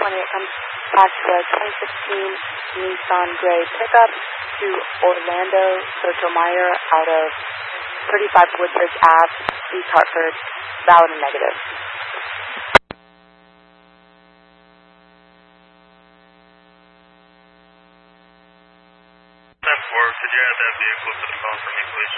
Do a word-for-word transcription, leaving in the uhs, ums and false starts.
when it comes past the twenty sixteen Nissan Gray pickup to Orlando Sotomayor out of thirty-five Woodbridge Ave, East Hartford, valid and negative. ten four, could you add that vehicle to the phone for me, please?